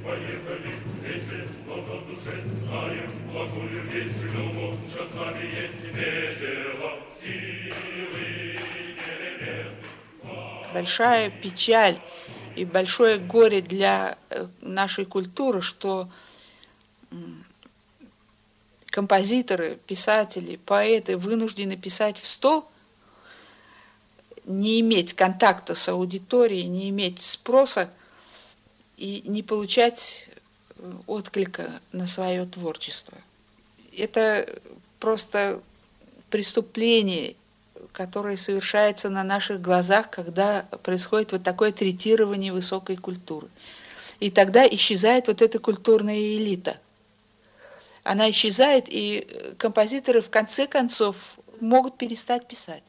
Поехали, песен, много душе знаем, благую весть, любовь, что с нами есть весело, силы небесных. Большая печаль и большое горе для нашей культуры, что композиторы, писатели, поэты вынуждены писать в стол, не иметь контакта с аудиторией, не иметь спроса и не получать отклика на свое творчество. Это просто преступление, которое совершается на наших глазах, когда происходит вот такое третирование высокой культуры. И тогда исчезает вот эта культурная элита. Она исчезает, и композиторы в конце концов могут перестать писать.